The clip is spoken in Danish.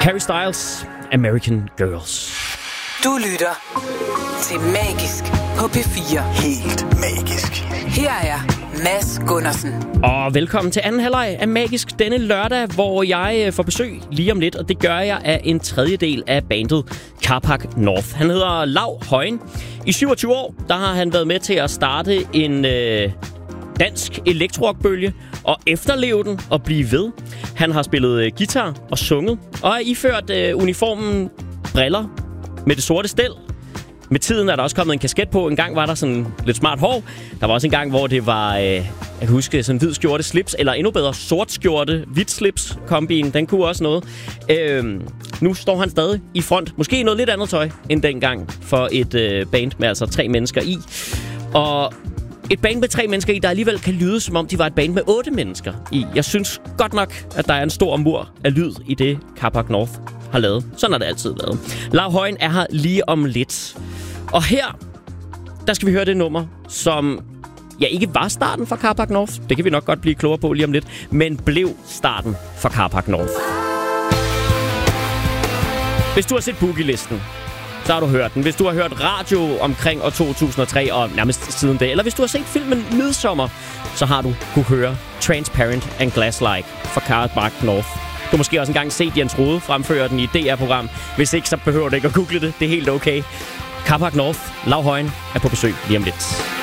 Harry Styles, American Girls. Du lytter til Magisk på P4. Helt magisk. Her er Mads Gundersen. Og velkommen til anden halvleg af Magisk denne lørdag, hvor jeg får besøg lige om lidt, og det gør jeg af en tredjedel af bandet Carpark North. Han hedder Lau Højen. I 27 år, der har han været med til at starte en dansk elektrorockbølge og efterleve den og blive ved. Han har spillet guitar og sunget, og har iført uniformen briller med det sorte stel. Med tiden er der også kommet en kasket på. En gang var der sådan lidt smart hår. Der var også en gang, hvor det var, jeg kan huske, sådan hvid skjorte slips, eller endnu bedre sort skjorte, hvidt slips kombin. Den kunne også noget. Nu står han stadig i front. Måske noget lidt andet tøj end dengang for et band med altså 3 mennesker i. Og et band med 3 mennesker i, der alligevel kan lyde, som om de var et band med 8 mennesker i. Jeg synes godt nok, at der er en stor mur af lyd i det, Carpark North har lavet. Sådan har det altid været. Lau Højen er her lige om lidt. Og her, der skal vi høre det nummer, som ikke var starten for Carpark North. Det kan vi nok godt blive klogere på lige om lidt. Men blev starten for Carpark North. Hvis du har set Boogie-listen, så har du hørt den. Hvis du har hørt radio omkring år 2003 og nærmest siden det, eller hvis du har set filmen Midsommar, så har du kunne høre Transparent and Glass-like for Carpark North. Du har måske også engang set Jens Rode fremføre den i et DR-program. Hvis ikke, så behøver du ikke at google det. Det er helt okay. Carpark North, Lau Højen, er på besøg lige om lidt.